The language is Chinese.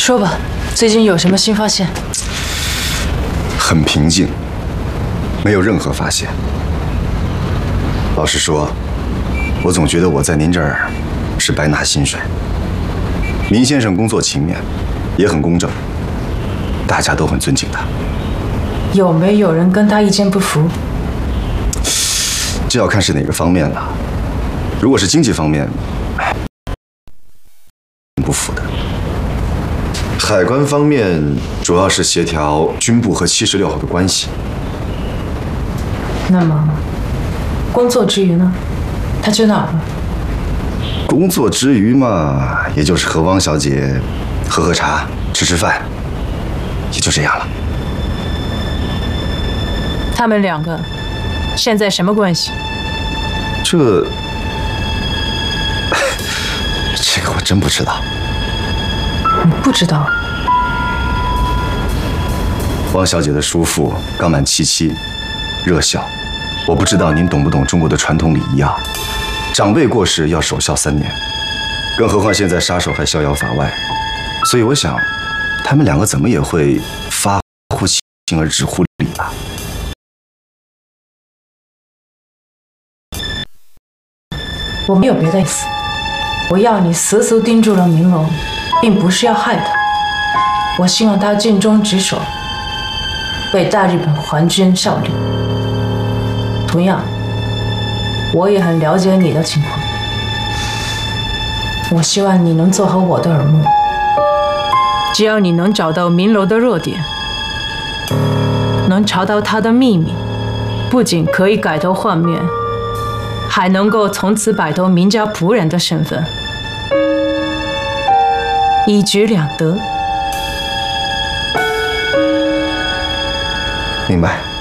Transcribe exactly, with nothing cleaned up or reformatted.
说吧，最近有什么新发现？ 很平静，没有任何发现。老实说，我总觉得我在您这儿是白拿薪水。林先生工作勤勉，也很公正，大家都很尊敬他。 有没有人跟他意见不符？ 这要看是哪个方面了。如果是经济方面，不符的。海关方面主要是协调军部和七十六号的关系。 那么，工作之余呢？他去哪儿了？ 工作之余嘛，也就是和汪小姐喝喝茶、吃吃饭，也就这样了。 他们两个现在什么关系？ 这，这个我真不知道。 你不知道？ 汪小姐的叔父刚满七七，热孝。我不知道您懂不懂中国的传统礼仪啊？长辈过世要守孝三年，更何况现在杀手还逍遥法外，所以我想，他们两个怎么也会发乎情而止乎礼吧。 我没有别的意思，我要你死死盯住了明龙，并不是要害他，我希望他尽忠职守，为大日本皇军效力。同样，我也很了解你的情况，我希望你能做好我的耳目。只要你能找到明楼的弱点，能查到他的秘密，不仅可以改头换面，还能够从此摆脱明家仆人的身份，一举两得。 明白。